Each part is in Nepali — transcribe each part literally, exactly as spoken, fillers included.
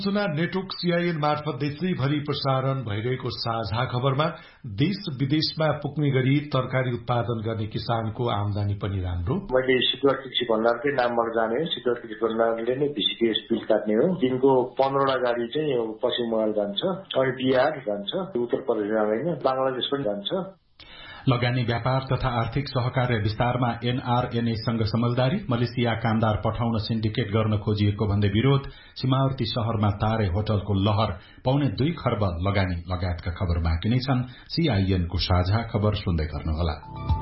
सूचना नेटवर्क सीआईएन मार्फत देशैभरि प्रसारण भइरहेको साझा खबरमा देश विदेशमा पुग्ने गरी तरकारी उत्पादन गर्ने किसानको आमदानी पनि राम्रो। मैले सिद्धवार कृषि भण्डारकै नामबाट जाने हो। सिद्धवार कृषि भण्डारले नै भिसिडिएस बिल काट्ने हो। दिनको पन्ध्रवटा गाडी चाहिँ पश्चिम बंगाल जान्छ, अनि बिहार जान्छ, उत्तर प्रदेश जाँदैन, बंगलादेश पनि जान्छ। लगानी व्यापार तथा आर्थिक सहकार्य विस्तारमा एनआरएनएसँग समझदारी, मलेसिया कामदार पठाउन सिन्डिकेट गर्न खोजिएको भन्दै विरोध, सीमावर्ती शहरमा तारे होटलको लहर, पौने दुई खर्ब लगानी लगायतका खबर बाँकी नै छन्। सीआईएनको साझा खबर सुन्दै गर्नुहोला।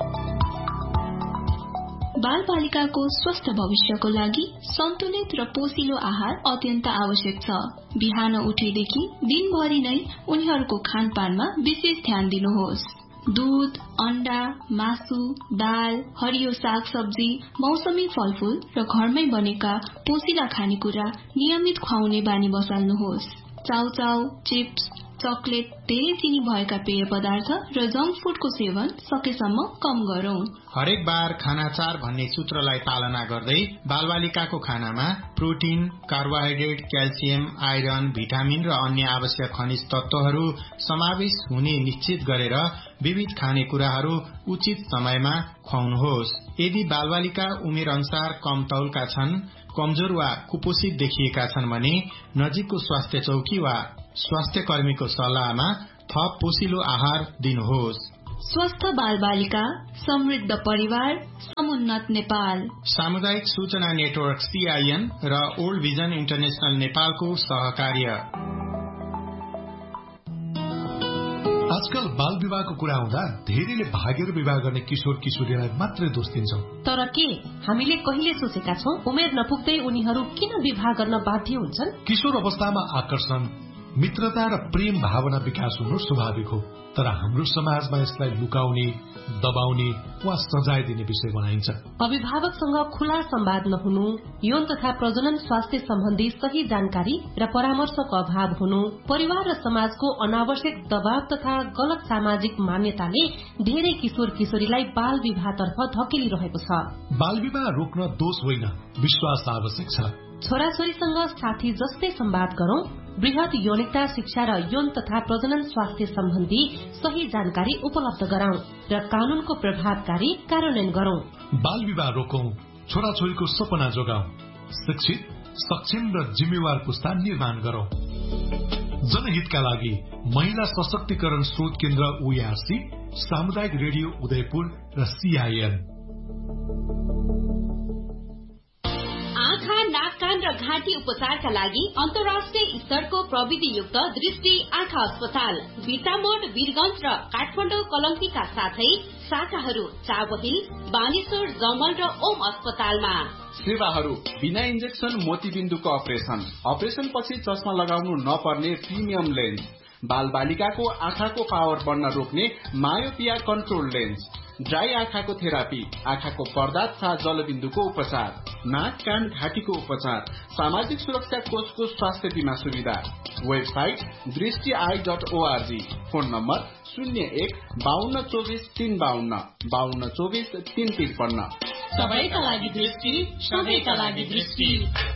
बाल बालिकाको स्वस्थ भविष्यको लागि सन्तुलित र पोषिलो आहार अत्यन्त आवश्यक छ। बिहान उठेदेखि दिनभरि नै उनीहरूको खानपानमा विशेष ध्यान दिनुहोस्। दूध, अण्डा, मासु, दाल, हरियो साग सब्जी, मौसमी फलफूल र घरमै बनेका पोषिला खानेकुरा नियमित खुवाउने बानी बसाल्नुहोस्। चाउचाउ, चिप्स, चकलेट, धेरै चिनी भएका पेय पदार्थ र जंक फूडको सेवन सकेसम्म कम गरौं। हरेक बार खाना चार भन्ने सूत्रलाई पालना गर्दै बालबालिकाको खानामा protein, carbohydrate, calcium, iron, vitamin र अन्य आवश्यक खनिज तत्वहरू समावेश हुने निश्चित गरेर विविध खानेकुराहरू उचित समयमा खुवाउनुहोस्। यदि बालबालिका उमेर अनुसार कम तौलका छन्, कमजोर वा कुपोषित देखिएका छन् भने नजिकको स्वास्थ्य चौकी वा स्वास्थ्य कर्मीको सल्लाहमा थप पोषिलो आहार दिनुहोस्। स्वस्थ बाल बालिका, समृद्ध परिवार, समुन्नत नेपाल। सामुदायिक सूचना नेटवर्क सीआईएन र ओल्ड भिजन इन्टरनेशनल नेपालको सहकार्य। आजकल बाल विवाहको कुरा आउँदा धेरैले भागेर विवाह गर्ने किशोर किशोरीलाई मात्रै दोष दिन्छौं। तर के हामीले कहिले सोचेका छौं उमेर नपुग्दै उनीहरू किन विवाह गर्न बाध्य हुन्छन्? किशोर अवस्थामा आकर्षण, मित्रता र प्रेम भावना विकास हुनु स्वाभाविक हो, तर हाम्रो समाजमा यसलाई लुकाउने, दबाउने वा सजाय दिने विषय बनाइन्छ। अभिभावकसँग खुला संवाद नहुनु, यौन तथा प्रजनन स्वास्थ्य सम्बन्धी सही जानकारी र परामर्शको अभाव हुनु, परिवार र समाजको अनावश्यक दबाव तथा गलत सामाजिक मान्यताले धेरै किशोर किशोरीलाई बाल विवाहतर्फ धकेलिरहेको छ। बाल विवाह रोक्न दोष होइन, विश्वास आवश्यक छ। छोराछोरीसँग साथी जस्तै संवाद गरौं, वृहत यौनिकता शिक्षा र यौन तथा प्रजनन स्वास्थ्य सम्बन्धी सही जानकारी उपलब्ध गराउँ र कानूनको प्रभावकारी कार्यान्वयन गरौं। बाल विवाह रोकौं, छोराछोरीको सपना जोगाउँ, शिक्षित, सक्षम र जिम्मेवार पुस्ता निर्माण गरौं। जनहितका लागि महिला सशक्तिकरण स्रोत केन्द्र ओआरसी, सामुदायिक रेडियो उदयपुर र सीआईएन। आँखा, नाक, कान र घाँटी उपचारका लागि अन्तर्राष्ट्रिय स्तरको प्रविधियुक्त दृष्टि आँखा अस्पताल बिर्तामोड, वीरगंज र काठमाडौँ कलङ्कीका साथै शाखाहरू चाबहिल, बानेश्वर, जमल र ओम अस्पतालमा। सेवाहरू बिना इन्जेक्सन मोतीबिन्दुको अपरेशन, अपरेशन पछि चस्मा लगाउनु नपर्ने प्रिमियम लेन्स, बाल बालिकाको आँखाको पावर बढ्न रोक्ने मायोपिया कन्ट्रोल लेन्स, ड्राई आँखाको थेरापी, आँखाको पर्दा तथा जलबिन्दुको उपचार, नाक, कान, घाँटीको उपचार, सामाजिक सुरक्षा कोषको स्वास्थ्य बीमा सुविधा। वेबसाइट दृष्टि I dot ORG. Phone number शून्य एक बाहन्न चौबिस तीन बाहन्न बाहन्न चौबिस तीन त्रिपन्न। सबैका लागि दृष्टि, सबैका लागि दृष्टि।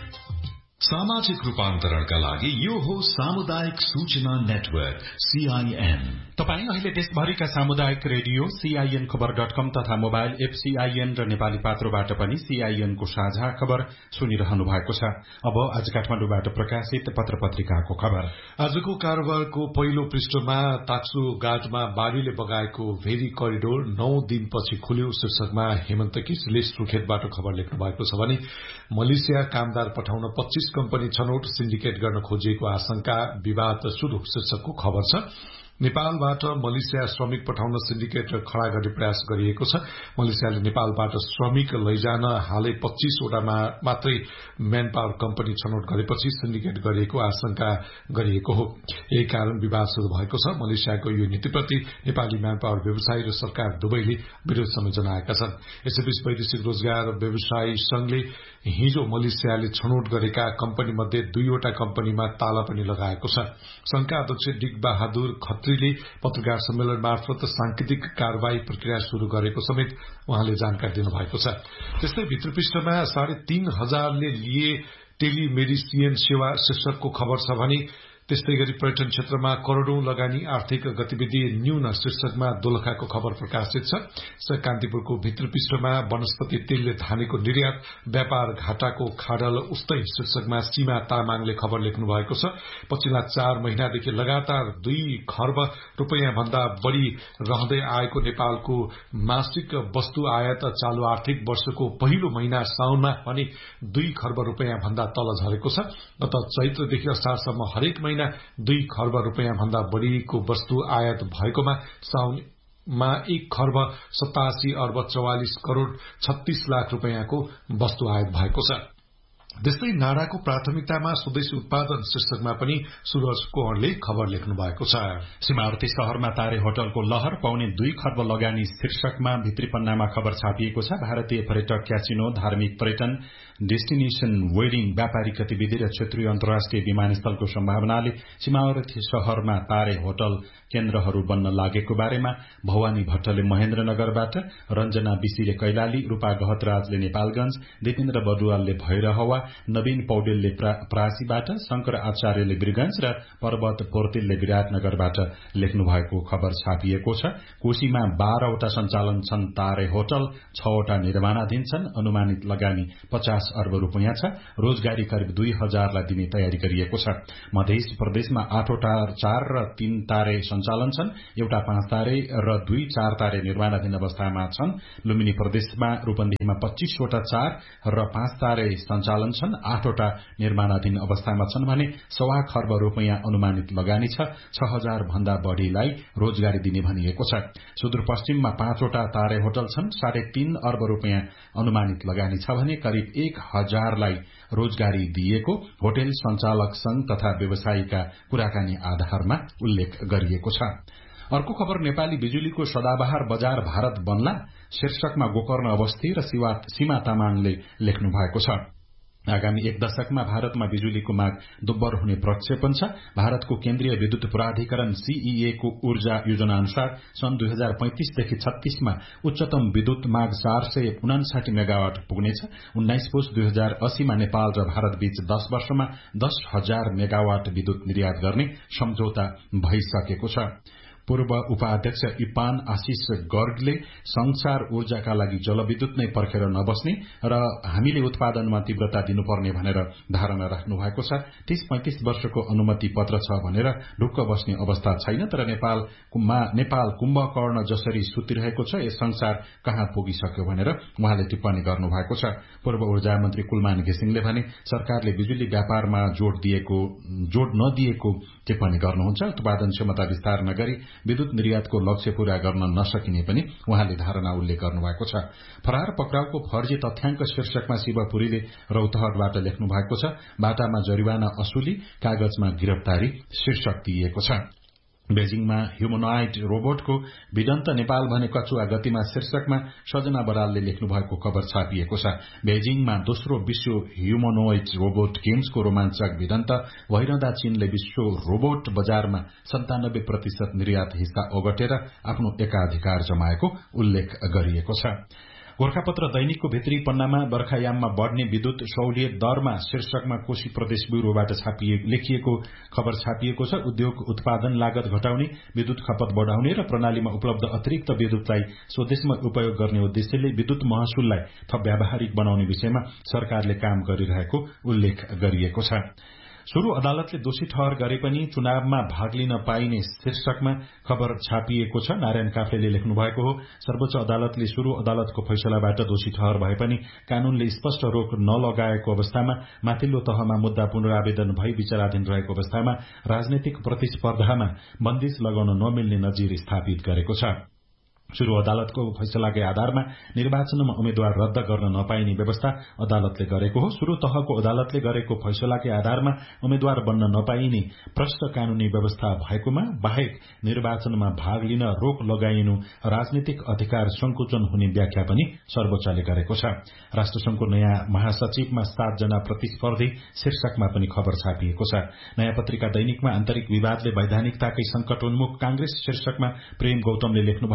सामाजिक रूपान्तरणका लागि यो हो सामुदायिक सूचना नेटवर्क सीआईएन। तपाईँ अहिले देशभरिका सामुदायिक रेडियो सीआईएन खबर डट कम तथा मोबाइल एप सीआईएन र नेपाली पात्रोबाट पनि सीआईएनको साझा खबर सुनिरहनु भएको छ। अब आज काठमाडौँबाट प्रकाशित पत्र पत्रिकाको खबर। आजको कारोबारको पहिलो पृष्ठमा ताक्सु घाटमा बाढ़ीले बगाएको भेरी करिडोर नौ दिनपछि खुल्यो शीर्षकमा हेमन्त केसीले सुर्खेतबाट खबर लेख्नु भएको छ भने मलेसिया कामदार पठाउन पच्चीस कम्पनी छनौट, सिन्डिकेट गर्न खोजिएको आशंका, विवाद सुरु शीर्षकको खबर छ। नेपालबाट मलेसिया श्रमिक पठाउन सिन्डिकेट खड़ा गर्ने प्रयास गरिएको छ। मलेसियाले नेपालबाट श्रमिक लैजान हालै पच्चीसवटा मात्रै म्यान पावर कम्पनी छनौट गरेपछि सिन्डिकेट गरिएको आशंका गरिएको हो। यही कारण विवाद शुरू भएको छ। मलेसियाको यो नीतिप्रति नेपाली म्यान पावर व्यवसायी र सरकार दुवैले विरोध समेत जनाएका छन्। यसैबीच वैदेशिक रोजगार व्यवसायी संघले हिजो मलेसियाले छनौट गरेका कम्पनी मध्ये दुईवटा कम्पनीमा ताला पनि लगाएको छ। संघका अध्यक्ष डिक बहादुर खत्रीले पत्रकार सम्मेलन मार्फत सांकेतिक कार्यवाही प्रक्रिया शुरू गरेको समेत उहाँले जानकारी दिनुभएको छ। त्यस्तै भित्र पृष्ठमा साढे तीन हजारले लिए टेलिमेडिसिन सेवा शीर्षकको खबर छ भने त्यस्तै गरी पर्यटन क्षेत्रमा करोड़ौं लगानी आर्थिक गतिविधि न्यून शीर्षकमा दोलखाको खबर प्रकाशित छ। कान्तिपुरको भित्र पृष्ठमा वनस्पति तेलले धानेको निर्यात व्यापार घाटाको खाडल उस्तै शीर्षकमा सीमा तामाङले खबर लेख्नु भएको छ। पछिल्ला चार महिनादेखि लगातार दुई खर्ब रूपियाँ भन्दा बढ़ी रहँदै आएको नेपालको मासिक वस्तु आयात चालू आर्थिक वर्षको पहिलो महिना साउनमा भने दुई खर्ब रूपियाँ भन्दा तल झरेको छ। गत चैत्रदेखि असारसम्म हरेक महिना दुई खर्ब रूपियाँ भन्दा बढ़ीको वस्तु आयात भएकोमा साउनमा एक खर्ब सतासी अर्ब चौवालिस करोड़ छत्तीस लाख रूपियाँको वस्तु आयात भएको छ। त्यस्तै नाडाको प्राथमिकतामा स्वदेशी उत्पादन शीर्षकमा पनि सूरज कोहरले खबर लेख्नु भएको छ। सीमावर्ती शहरमा तारे होटलको लहर पाउने दुई खर्ब लगानी शीर्षकमा भित्री पन्नामा खबर छापिएको छ। भारतीय पर्यटक क्यासिनो धार्मिक पर्यटन डेस्टिनेशन वेडिङ व्यापारिक गतिविधि र क्षेत्रीय अन्तर्राष्ट्रिय विमानस्थलको सम्भावनाले सीमावर्ती शहरमा तारे होटल केन्द्रहरू बन्न लागेको बारेमा भवानी भट्टले महेन्द्रनगरबाट, रञ्जना विशीले कैलाली, रूपा गहतराजले नेपालगंज, दिपेन्द्र बडुवालले भैरहवा, नवीन पौडेलले प्रासीबाट, शंकर आचार्यले वीरगंज र पर्वत पोर्तिलले विराटनगरबाट लेख्नु भएको खबर छापिएको छ। कोशीमा बाह्रवटा सञ्चालन छन् तारे होटल, छवटा निर्माणाधीन छन्। अनुमानित लगानी पचास अर्ब रूपियाँ छ। रोजगारी करिब दुई हजारलाई दिने तयारी गरिएको छ। मध्य प्रदेशमा आठवटा चार र तीन तारे सञ्चालन छन्। एउटा पाँच तारे र दुई चार तारे निर्माणाधीन अवस्थामा छन्। लुम्बिनी प्रदेशमा रूपन्देहीमा पच्चीसवटा चार र पाँच तारे सञ्चालन छन्। आठवटा निर्माणाधीन अवस्थामा छन् भने सवा खर्ब रूपियाँ अनुमानित लगानी छ। छ हजार भन्दा बढ़ीलाई रोजगारी दिने भनिएको छ। सुदूरपश्चिममा पाँचवटा तारे होटल छन्। साढे तीन अर्ब रूपियाँ अनुमानित लगानी छ भने करिब एक हजारलाई रोजगारी दिएको होटल सञ्चालक संघ तथा व्यवसायीका कुराकानी आधारमा उल्लेख गरिएको छ। अर्को खबर नेपाली बिजुलीको सदाबहार बजार भारत बन्ला शीर्षकमा गोकर्ण अवस्थी र सीमा तामाङले लेख्नु भएको छ। आगामी एक दशकमा भारतमा बिजुलीको माग दोब्बर हुने प्रक्षेपण छ। भारतको केन्द्रीय विद्युत प्राधिकरण सीईए को ऊर्जा योजना अनुसार सन् दुई हजार पैंतिसदेखि छत्तीसमा उच्चतम विद्युत माग चार सय उनासाठी मेगावाट पुग्नेछ। उन्नाइस पुस दुई हजार अस्सीमा नेपाल र भारत बीच दश वर्षमा दश हजार मेगावाट विद्युत निर्यात गर्ने सम्झौता भइसकेको छ। पूर्व उपाध्यक्ष इपान आशिष गर्गले संसार ऊर्जाका लागि जलविद्युत नै पर्खेर नबस्ने र हामीले उत्पादनमा तीव्रता दिनुपर्ने भनेर धारणा राख्नु भएको छ। तीस पैंतिस वर्षको अनुमति पत्र छ भनेर ढुक्क बस्ने अवस्था छैन। तर नेपालमा नेपाल कुम्भकर्ण जसरी सुतिरहेको छ यस संसार कहाँ पुगिसक्यो भनेर उहाँले टिप्पणी गर्नु भएको छ। पूर्व ऊर्जा मन्त्री कुलमान घिसिङले भने सरकारले बिजुली व्यापारमा जोड़ दिएको जोड़ नदिएको टिप्पणी गर्नुहुन्छ। उत्पादन क्षमता विस्तार नगरी विद्युत निर्यातको लक्ष्य पूरा गर्न नसकिने पनि उहाँले धारणा उल्लेख गर्नुभएको छ। फरार पक्राउको फर्जी तथ्याङ्क शीर्षकमा शिवपुरीले रौतहटबाट लेख्नु भएको छ। बाटामा जरिवाना असुली, कागजमा गिरफ्तारी शीर्षक दिइएको छ। बेजिङमा ह्युमनोइड रोबोटको भिडन्त नेपाल भने कचुवा गतिमा शीर्षकमा सजना बरालले लेख्नु भएको खबर छापिएको छ। बेजिङमा दोस्रो विश्व ह्युमनोइड रोबोट गेम्सको रोमाञ्चक भिडन्त भइरहँदा चीनले विश्व रोबोट बजारमा सन्तानब्बे प्रतिशत निर्यात हिस्सा ओगटेर आफ्नो एकाधिकार जमाएको उल्लेख गरिएको छ। गोर्खापत्र दैनिकको भित्री पन्नामा बर्खायाममा बढ़ने विद्युत सहुलियत दरमा शीर्षकमा कोशी प्रदेश ब्यूरोबाट लेखिएको खबर छापिएको छ। उद्योग उत्पादन लागत घटाउने, विद्युत खपत बढ़ाउने र प्रणालीमा उपलब्ध अतिरिक्त विद्युतलाई स्वदेशमा उपयोग गर्ने उद्देश्यले विद्युत महसुललाई थप व्यावहारिक बनाउने विषयमा सरकारले काम गरिरहेको उल्लेख गरिएको छ। सुरु अदालतले दोषी ठहर गरे पनि चुनावमा भाग लिन पाइने शीर्षकमा खबर छापिएको छ। नारायण काफ्लेले लेख्नु भएको हो। सर्वोच्च अदालतले सुरु अदालतको फैसलाबाट दोषी ठहर भए पनि कानूनले स्पष्ट रोक नलगाएको अवस्थामा माथिल्लो तहमा मुद्दा पुनरावेदन भई विचाराधीन रहेको अवस्थामा राजनैतिक प्रतिस्पर्धामा बन्दिश लगाउन नमिल्ने नजिर स्थापित गरेको छ। सुरु अदालतको फैसलाकै आधारमा निर्वाचनमा उम्मेद्वार रद्द गर्न नपाइने व्यवस्था अदालतले गरेको हो। सुरु तहको अदालतले गरेको फैसलाकै आधारमा उम्मेद्वार बन्न नपाइने प्रष्ट कानूनी व्यवस्था भएकोमा बाहेक निर्वाचनमा भाग लिन रोक लगाइनु राजनीतिक अधिकार संकुचन हुने व्याख्या पनि सर्वोच्चले गरेको छ। राष्ट्रसंघको नयाँ महासचिवमा सातजना प्रतिस्पर्धी शीर्षकमा पनि खबर छापिएको छ। नयाँ पत्रिका दैनिकमा आन्तरिक विवादले वैधानिकताकै संकटोन्मुख कांग्रेस शीर्षकमा प्रेम गौतमले लेख्नु भएको खबर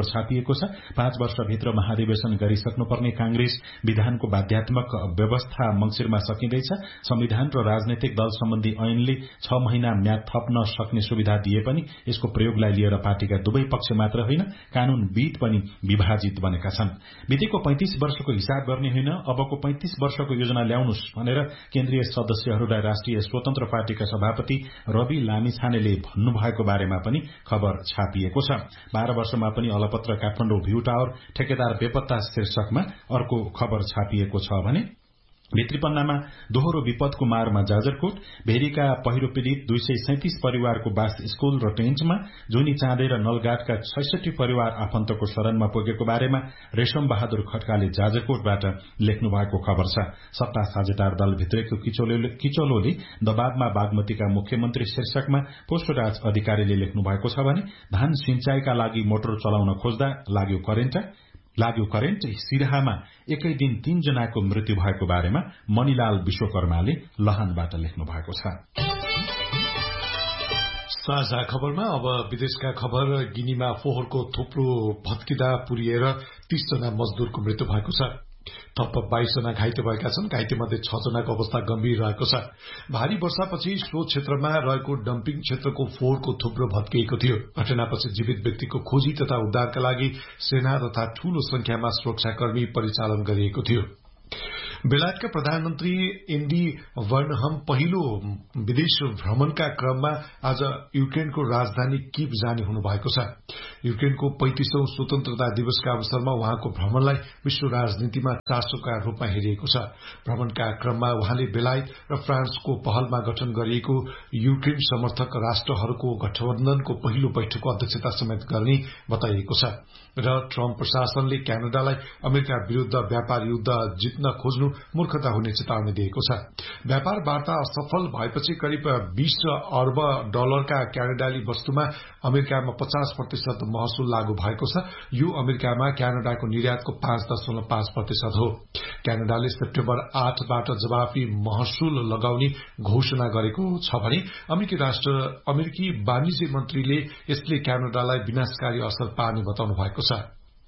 छापिएको छ। पाँच वर्षभित्र महाधिवेशन गरिसक्नुपर्ने कांग्रेस विधानको बाध्यात्मक व्यवस्था मंसिरमा सकिँदैछ। संविधान र राजनैतिक दल सम्बन्धी ऐनले छ महिना म्याद थप्न सक्ने सुविधा दिए पनि यसको प्रयोगलाई लिएर पार्टीका दुवै पक्ष मात्र होइन, कानूनविद पनि विभाजित बनेका छन्। बितेको पैंतिस वर्षको हिसाब गर्ने होइन, अबको पैंतिस वर्षको योजना ल्याउनुस् भनेर केन्द्रीय सदस्यहरूलाई राष्ट्रिय स्वतन्त्र पार्टीका सभापति रवि लामिछानेले भन्नुभएको बारेमा पनि खबर छापिएको छ। बाह्र वर्षमा पनि अलपत्र काठमाडौँ भ्यू टावर ठेकेदार बेपत्ता शीर्षकमा अर्को खबर छापिएको छ भने भित्री पन्नामा दोहोरो विपदको मारमा जाजरकोट, भेरीका पहिरो पीड़ित दुई सय सैंतिस परिवारको बास स्कूल र टेन्टमा, जुनी चाँदे र नलगाटका छैसठी परिवार आफन्तको शरणमा पुगेको बारेमा रेशम बहादुर खड्काले जाजरकोटबाट लेख्नु भएको खबर छ। सत्ता साझेदार दलभित्रको किचोलोले दबावमा बागमतीका मुख्यमन्त्री शीर्षकमा पुष्पराज अधिकारीले लेख्नु भएको छ भने धान सिंचाईका लागि मोटर चलाउन खोज्दा लाग्यो करेन्ट लाग्यो करेन्ट सिराहामा एकै दिन तीन जनाको मृत्यु भएको बारेमा मणिलाल विश्वकर्माले लहानबाट लेख्नु भएको छ। साझा खबरमा अब विदेशका खबर। गिनीमा फोहोरको थुप्रो भत्किँदा पुरिएर तीस जना मजदूरको मृत्यु भएको छ। थप बाइस जना घाइते भएका छन्। घाइते मध्ये छ जनाको अवस्था गम्भीर रहेको छ। भारी वर्षापछि सो क्षेत्रमा रहेको डम्पिङ क्षेत्रको फोहोरको थुप्रो भत्किएको थियो। घटनापछि जीवित व्यक्तिको खोजी तथा उद्धारका लागि सेना तथा ठूलो संख्यामा सुरक्षाकर्मी परिचालन गरिएको थियो। बेलायतका प्रधानमन्त्री एन्डी बर्नहम पहिलो विदेश भ्रमणका क्रममा आज युक्रेनको राजधानी कीव जाने हुनुभएको छ। युक्रेनको पैंतिसौं स्वतन्त्रता दिवसका अवसरमा उहाँको भ्रमणलाई विश्व राजनीतिमा चासोका रूपमा हेरिएको छ। भ्रमणका क्रममा उहाँले बेलायत र फ्रान्सको पहलमा गठन गरिएको युक्रेन समर्थक राष्ट्रहरूको गठबन्धनको पहिलो बैठकको अध्यक्षता समेत गर्ने बताइएको छ र ट्रम्प प्रशासनले क्यानाडालाई अमेरिका विरूद्ध व्यापार युद्ध जित्न खोज्नु मूर्खता हुने चेतावनी दिएको छ। व्यापार वार्ता असफल भएपछि करिब बीस अर्ब डलरका क्यानाडाली वस्तुमा अमेरिकामा पचास प्रतिशत महसुल लागू भएको छ। यो अमेरिकामा क्यानाडाको निर्यातको पाँच दशमलव पाँच प्रतिशत हो। क्यानाडाले सेप्टेम्बर आठबाट जवाफी महसुल लगाउने घोषणा गरेको छ भने अमेरिकी राष्ट्र अमेरिकी वाणिज्य मन्त्रीले यसले क्यानाडालाई विनाशकारी असर पार्ने बताउनु भएको छ।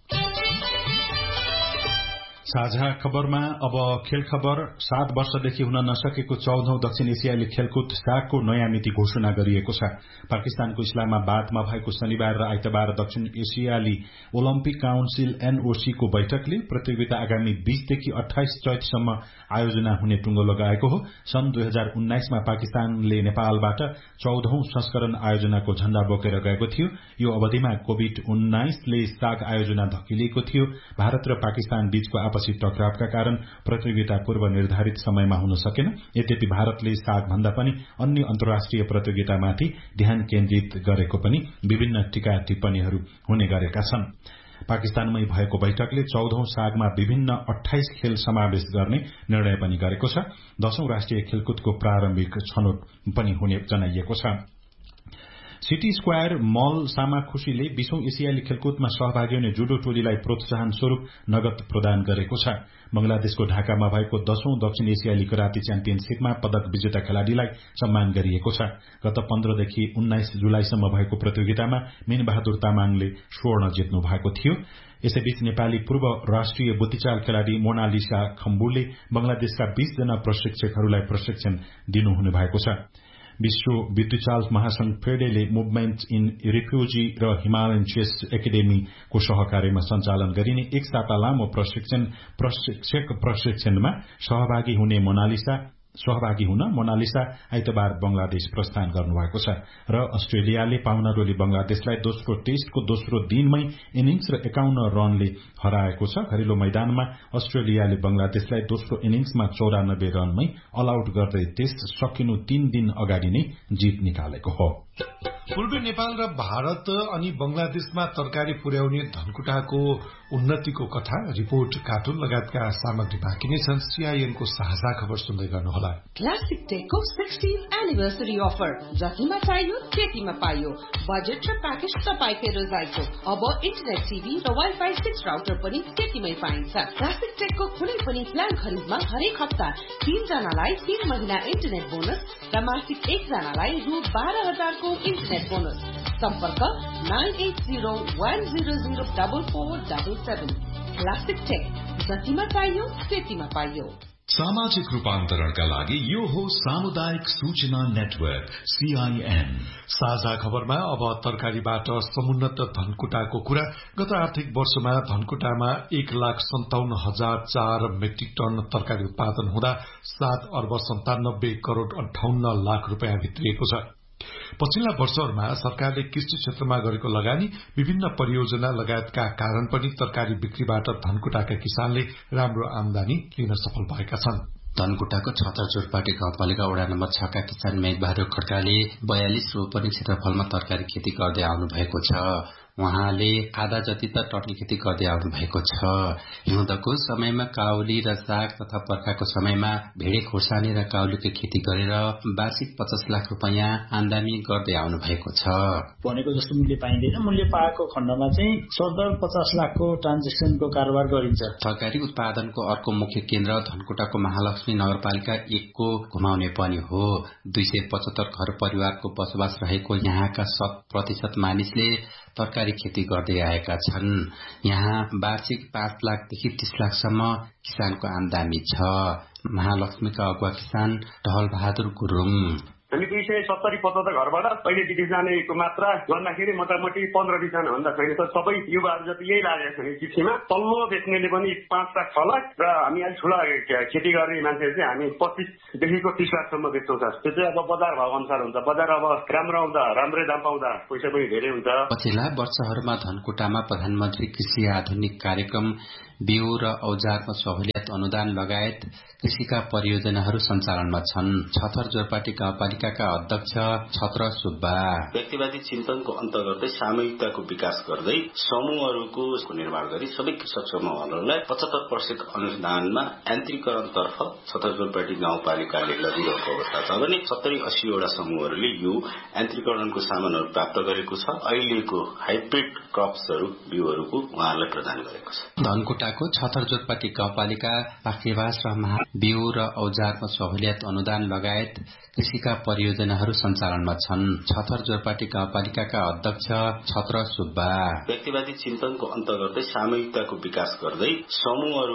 साझा खबरमा अब खेल खबर। सात वर्षदेखि हुन नसकेको चौधौं दक्षिण एसियाली खेलकुद सागको नयाँ मिति घोषणा गरिएको छ। पाकिस्तानको इस्लामाबादमा भएको शनिबार र आइतबार दक्षिण एसियाली ओलम्पिक काउन्सिल एनओसी को बैठकले प्रतियोगिता आगामी बीसदेखि अठाइस चैतसम्म आयोजना हुने टुंगो लगाएको हो। सन् दुई हजार उन्नाइसमा पाकिस्तानले नेपालबाट चौधौं संस्करण आयोजनाको झण्डा बोकेर गएको थियो। यो अवधिमा कोविड उन्नाइसले साग आयोजना धकिलिएको थियो। भारत र पाकिस्तान बीचको आपसी टकरावका कारण प्रतियोगिता पूर्व निर्धारित समयमा हुन सकेन। यद्यपि भारतले साग भन्दा पनि अन्य अन्तर्राष्ट्रिय प्रतियोगितामाथि ध्यान केन्द्रित गरेको पनि विभिन्न टीका टिप्पणीहरू हुने गरेका छन्। पाकिस्तानमै भएको बैठकले चौधौं सागमा विभिन्न अठाइस खेल समावेश गर्ने निर्णय पनि गरेको छ। दशौं राष्ट्रिय खेलकुदको प्रारम्भिक छनौट पनि हुने जनाइएको छ। सिटी स्क्वायर मल सामाखुशीले बीसौं एसियाली खेलकुदमा सहभागी हुने जुडो टोलीलाई प्रोत्साहन स्वरूप नगद प्रदान गरेको छ। बंगलादेशको ढाकामा भएको दशौं दक्षिण एसियाली कराते च्याम्पियनशीपमा पदक विजेता खेलाड़ीलाई सम्मान गरिएको छ। गत पन्ध्रदेखि उन्नाइस जुलाईसम्म भएको प्रतियोगितामा मीनबहादुर तामाङले स्वर्ण जित्नु भएको थियो। यसैबीच नेपाली पूर्व राष्ट्रिय बुद्धिचाल खेलाड़ी मोनालिसा खम्बुले बंगलादेशका बीस जना प्रशिक्षकहरूलाई प्रशिक्षण दिनुहुने भएको छ। विश्व बुद्धिचाल महासंघ फेडेले मुभमेन्ट इन रिफ्यूजी र हिमालयन चेस एकाडेमीको सहकार्यमा सञ्चालन गरिने एक साता लामो प्रशिक्षण प्रशिक्षक प्रशिक्षणमा सहभागी हुने मोनालिसा सहभागी हुन मोनालिसा आइतबार बंगलादेश प्रस्थान गर्नुभएको छ र अस्ट्रेलियाले पाहुनारोली बंगलादेशलाई दोस्रो टेस्टको दोस्रो दिनमै इनिंग्स र एकाउन्न रनले हराएको छ। घरेलु मैदानमा अस्ट्रेलियाले बंगलादेशलाई दोस्रो इनिंग्समा चौरानब्बे रनमै अल आउट गर्दै टेस्ट सकिनु तीन दिन अगाडि नै जीत निकालेको हो। पूर्वी नेपाल र भारत अनि बंगलादेशमा तरकारी पुर्याउने धनकुटाको उन्नतिको कथा, रिपोर्ट, कार्टुन लगायतका सामग्री बाँकी नै छन्। सीआईएनको साझा खबर सुन्दै गर्नुहोला। क्लासिक टेकको सिक्सटीन एनिभर्सरी अफर, जतिमा चाहियो त्यतिमा पाइयो। बजेट र प्याकेज तपाईँकै रोजाइको। अब इन्टरनेट टिभी र वाइफाई सिक्स राउटर पनि त्यतिमै पाइन्छ। क्लासिक टेकको कुनै पनि प्लान खरिदमा हरेक हप्ता तीन जनालाई तीन महिना इन्टरनेट बोनस र मासिक एक जनालाई रु बाह्र हजारको इन्टरनेट इन्टरनेट बोनस। सम्पर्क nine at zero one zero zero double four double seven. Classic take, जतिमा चाहियो त्यतिमा पाइयो। सामाजिक रूपान्तरणका लागि यो हो सामुदायिक सूचना नेटवर्क सीआईएन। साझा खबरमा अब तरकारीबाट समुन्नत धनकुटाको कुरा। गत आर्थिक वर्षमा धनकुटामा एक लाख सन्ताउन्न हजार चार मेट्रिक टन तरकारी उत्पादन हुँदा सात अर्ब सन्तानब्बे करोड़ अन्ठाउन्न लाख रूपियाँ भित्रिएको छ। पछिल्ला वर्षहरूमा सरकारले कृषि क्षेत्रमा गरेको लगानी, विभिन्न परियोजना लगायतका कारण पनि तरकारी बिक्रीबाट धनकुटाका किसानले राम्रो आमदानी लिन सफल भएका छन्। धनकुटाको छतर जोरपाटी गाउँपालिका वडा नम्बर छ का किसान मेघबहादुर खड्काले बयालिस रोपनी क्षेत्रफलमा तरकारी खेती गर्दै आउनु भएको छ। उहाँले आधा जति त टट्नी खेती गर्दै आउनु भएको छ। हिउँदको समयमा काउली र साग तथा बर्खाको समयमा भेडे खोर्सानी र काउलीको खेती गरेर वार्षिक पचास लाख रुपियाँ आमदानी गर्दै आउनु भएको छ। भनेको जस्तो मूल्य पाइँदैन। मूल्य पाएको खण्डमा चाहिँ सत्तर पचास लाखको ट्रान्जेक्सनको कारोबार गरिन्छ। तरकारी उत्पादनको अर्को मुख्य केन्द्र धनकुटाको महालक्ष्मी नगरपालिका एकको घुमाउने पनि हो। दुई सय पचहत्तर घर परिवारको बसोबास रहेको यहाँका शत प्रतिशत मानिसले तरकारी खेती गर्दै आएका छन्। यहाँ वार्षिक पाँच लाखदेखि तीस लाखसम्म किसानको आमदानी छ। महालक्ष्मीका अगुवा किसान टहल बहादुर गुरुङ, हामी दुई सय सत्तरी पचहत्तर घरबाट पहिले विदेश जानेको मात्रा गर्दाखेरि मोटामोटी पन्ध्र बिसजना भन्दा छैन त सबै युवाहरू जति यही लागेको छ नि कृषिमा। तल्लो बेच्नेले पनि पाँच लाख छ लाख र हामी अलिक ठुला खेती गर्ने मान्छेहरू चाहिँ हामी पच्चिसदेखिको तीस लाखसम्म बेच्छौँ। त्यो चाहिँ अब बजार भाव अनुसार हुन्छ। बजार अब राम्रो आउँदा राम्रै दाम पाउँदा पैसा पनि धेरै हुन्छ। पछिल्ला वर्षहरूमा धनकुटामा प्रधानमन्त्री कृषि आधुनिक कार्यक्रम, बिउ र औजारमा सहुलियत अनुदान लगायत कृषिका परियोजनाहरू सञ्चालनमा छन्। छतर जोरपाटी गाउँपालिकाका अध्यक्ष छत्र सुब्बा, व्यक्तिवादी चिन्तनको अन्त गर्दै सामूहिकताको विकास गर्दै समूहहरूको निर्माण गरी सबै कृषक समूहहरूलाई पचहत्तर प्रतिशत अनुदानमा यान्त्रिकरणतर्फ छतर जोरपाटी गाउँपालिकाले लगिरहेको अवस्था छ भने सत्तरी अस्सीवटा समूहहरूले यो यान्त्रिकरणको सामानहरू प्राप्त गरेको छ। अहिलेको हाइब्रिड क्रप्सहरू बिउहरूको उहाँहरूलाई प्रदान गरेको छ। धनकुटाको छतर जोरपाटी गाउँपालिका पाखेवास र महा बिउ र औजारमा सहुलियत अनुदान लगायत कृषिका परियोजनाहरू सञ्चालनमा छन्। छतर जोरपाटी गाउँपालिकाका अध्यक्ष छत्र सुब्बा, व्यक्तिवादी चिन्तनको अन्त गर्दै सामूहिकताको विकास गर्दै समूहहरू